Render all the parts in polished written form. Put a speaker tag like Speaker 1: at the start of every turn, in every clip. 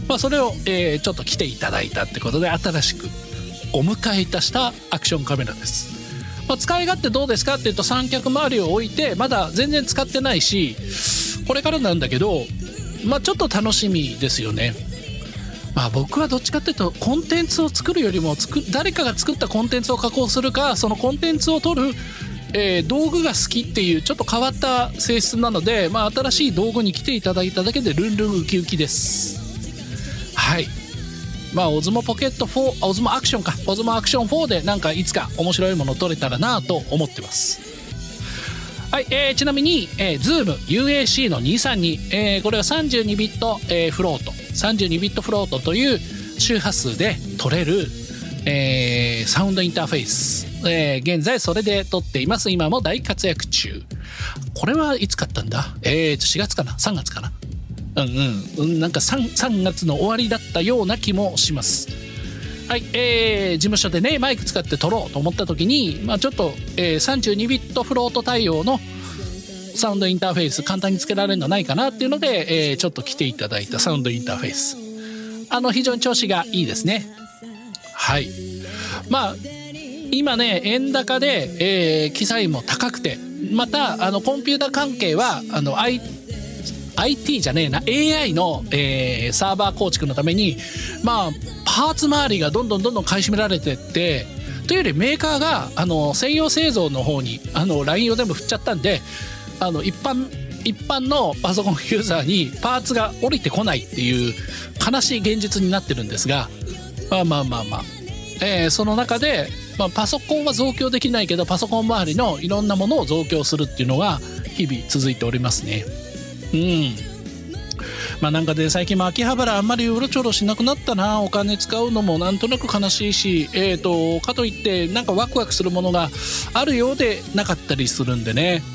Speaker 1: それを、ちょっと来ていただいたってことで新しくお迎えいたしたアクションカメラです。使い勝手どうですかっていうと、三脚周りを置いてまだ全然使ってないし、これからなんだけど、ちょっと楽しみですよね。僕はどっちかっていうとコンテンツを作るよりも誰かが作ったコンテンツを加工するか、そのコンテンツを撮る、道具が好きっていうちょっと変わった性質なので、新しい道具に来ていただいただけでルンルンウキウキです。はい。オズモポケット4、オズモアクションか、オズモアクション4でなんかいつか面白いもの撮れたらなと思ってます。はい、ちなみに、Zoom UAC の232、これは32ビット、フロート32ビットフロートという周波数で撮れる、サウンドインターフェース、現在それで撮っています。今も大活躍中。これはいつ買ったんだ、4月かな3月かな、なんか 3月の終わりだったような気もします。はい、事務所でねマイク使って撮ろうと思った時に、ちょっと、32ビットフロート対応のサウンドインターフェース簡単につけられるのないかなっていうので、ちょっと来ていただいたサウンドインターフェース、非常に調子がいいですね。はい。今ね円高で、機材も高くて、またコンピュータ関係はIT じゃねえな AI の、サーバー構築のためにパーツ周りがどんどん買い占められてって、というよりメーカーが専用製造の方にラインを全部振っちゃったんで、一般のパソコンユーザーにパーツが降りてこないっていう悲しい現実になってるんですが、その中で、パソコンは増強できないけどパソコン周りのいろんなものを増強するっていうのが日々続いておりますね。なんかで最近秋葉原あんまりうろちょろしなくなったな。お金使うのもなんとなく悲しいし、かといってなんかワクワクするものがあるようでなかったりするんでね。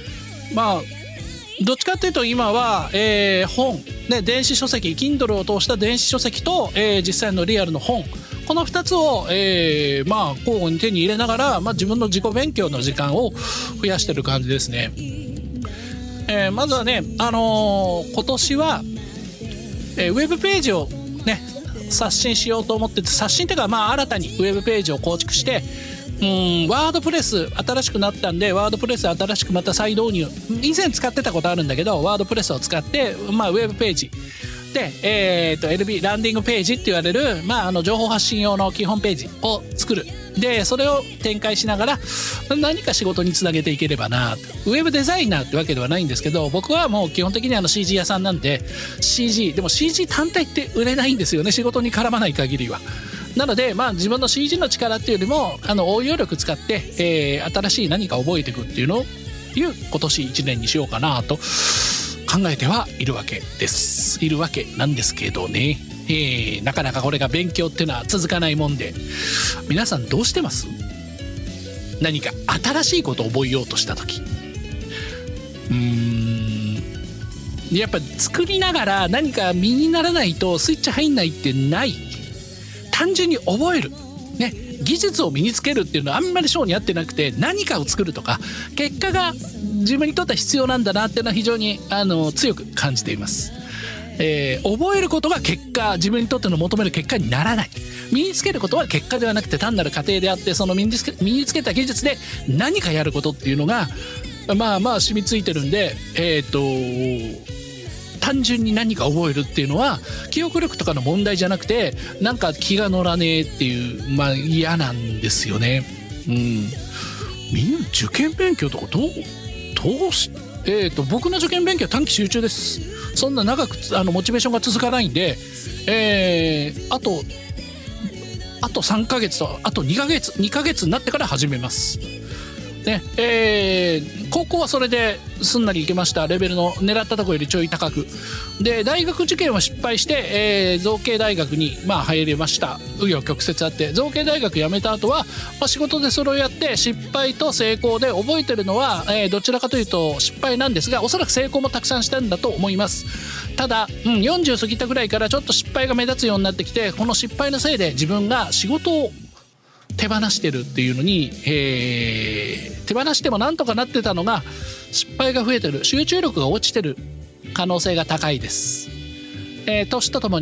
Speaker 1: どっちかっていうと今は、本、ね、電子書籍 Kindle を通した電子書籍と、実際のリアルの本、この2つを、交互に手に入れながら、自分の自己勉強の時間を増やしてる感じですね。まずはね、今年は、ウェブページをね刷新しようと思ってて、刷新っていうか新たにウェブページを構築して、ワードプレス新しくなったんで、ワードプレス新しくまた再導入、以前使ってたことあるんだけどワードプレスを使って、ウェブページで、LB ランディングページって言われる、情報発信用の基本ページを作る。でそれを展開しながら何か仕事につなげていければな。ウェブデザイナーってわけではないんですけど、僕はもう基本的にCG 屋さんなんで CG でも CG 単体って売れないんですよね、仕事に絡まない限りは。なので自分の CG の力っていうよりも応用力使って、新しい何か覚えていくっていうのを今年1年にしようかなと考えてはいるわけなんですけどね。なかなかこれが勉強っていうのは続かないもんで、皆さんどうしてます？何か新しいことを覚えようとした時、やっぱ作りながら何か身にならないとスイッチ入んないってない。単純に覚えるね、技術を身につけるっていうのはあんまり性に合ってなくて、何かを作るとか結果が自分にとっては必要なんだなっていうのは非常に強く感じています。覚えることが結果、自分にとっての求める結果にならない。身につけることは結果ではなくて単なる過程であって、その身につけた技術で何かやることっていうのが染みついてるんで、単純に何か覚えるっていうのは記憶力とかの問題じゃなくて、なんか気が乗らねえっていう嫌なんですよね。みんな受験勉強とかどうし僕の受験勉強は短期集中です。そんな長くモチベーションが続かないんで、あと3ヶ月とあと2ヶ月になってから始めますね。高校はそれですんなりいけました。レベルの狙ったところよりちょい高くで、大学受験は失敗して、造形大学に入れました。紆余曲折あって造形大学辞めた後は、仕事でそれをやって失敗と成功で覚えてるのは、どちらかというと失敗なんですが、おそらく成功もたくさんしたんだと思います。ただ、40過ぎたぐらいからちょっと失敗が目立つようになってきて、この失敗のせいで自分が仕事を手放してるっていうのに、手放してもなんとかなってたのが失敗が増えてる、集中力が落ちてる可能性が高いです。年とともに